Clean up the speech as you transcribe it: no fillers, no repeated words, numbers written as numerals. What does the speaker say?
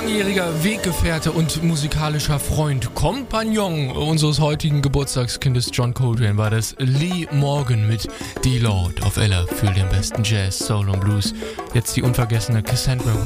langjähriger Weggefährte und musikalischer Freund, Kompagnon unseres heutigen Geburtstagskindes John Coltrane war das Lee Morgan mit D-Lord auf Ella für den besten Jazz, Soul und Blues. Jetzt die unvergessene Cassandra